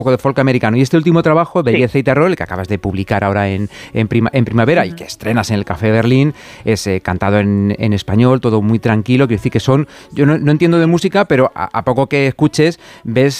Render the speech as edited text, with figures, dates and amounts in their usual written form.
poco de folk americano. Y este último trabajo, Belleza y Terror, el que acabas de publicar ahora en primavera y que estrenas en el Café Berlín, es cantado en español, todo muy tranquilo. Quiero decir que yo no entiendo de música, pero a poco que escuches ves